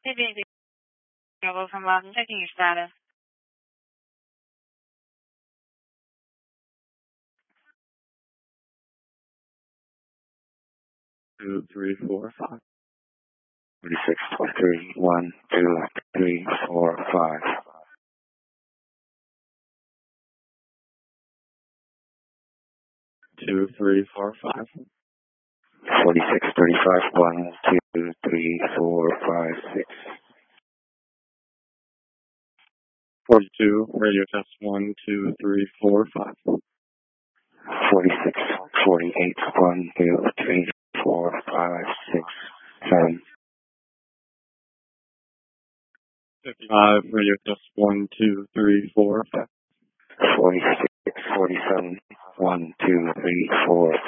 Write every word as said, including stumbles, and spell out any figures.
Hey, baby. Trouble from Lawton. Checking your status. Two, three, four, five. Forty-six, twenty-three, one, two, three, four, five. Two, three, four, five. Forty-six, thirty-five, one, two, three, four, five, six. Forty-two, radio test one, two, three, four, five. Forty-six, forty-eight, one, two, three, four, five, six, seven. Fifty-five, radio test one, two, three, four, five. Forty-six, forty-seven, one, two, three, four.